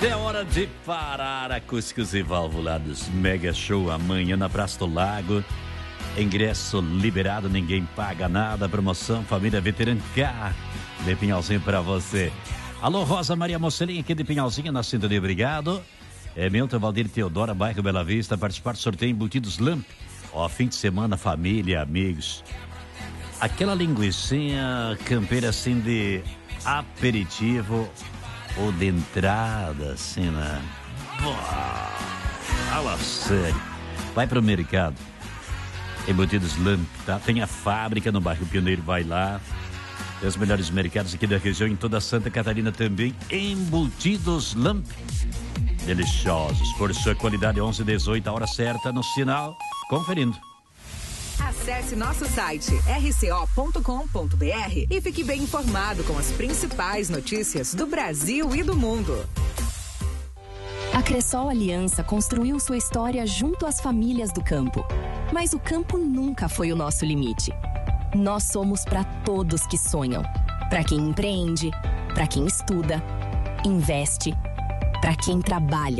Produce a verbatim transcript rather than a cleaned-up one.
É hora de parar acústicos e valvulados. Mega Show amanhã na Praça do Lago. Ingresso liberado, ninguém paga nada. Promoção Família Veterano K de Pinhalzinho pra você. Alô, Rosa Maria Mocelinha aqui de Pinhalzinho, na Sintonia, obrigado. É Milton Valdir Teodora, bairro Bela Vista, participar do sorteio embutidos Lamp. Ó, fim de semana, família, amigos. Aquela linguicinha campeira assim de aperitivo ou de entrada, assim, né? Fala sério. Vai pro mercado. Embutidos Lamp, tá? Tem a fábrica no bairro Pioneiro, vai lá. Tem os melhores mercados aqui da região, em toda Santa Catarina também. Embutidos Lamp. Deliciosos. Por sua qualidade, onze e dezoito, a hora certa no sinal. Conferindo. Acesse nosso site r c o ponto com ponto b r e fique bem informado com as principais notícias do Brasil e do mundo. A Cressol Aliança construiu sua história junto às famílias do campo. Mas o campo nunca foi o nosso limite. Nós somos para todos que sonham. Para quem empreende, para quem estuda, investe, para quem trabalha.